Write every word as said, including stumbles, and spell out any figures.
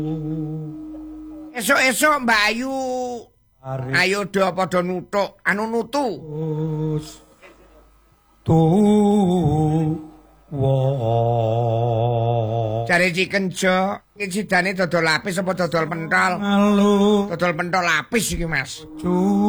Esuk-esuk Mbak Ayu. Ayo do padha nutuk, anu nutu. Tu wa. Jare Cikenjo, iki sidane dodol lapis apa dodol pentol? Halo. Dodol pentol lapis iki, Mas. Cu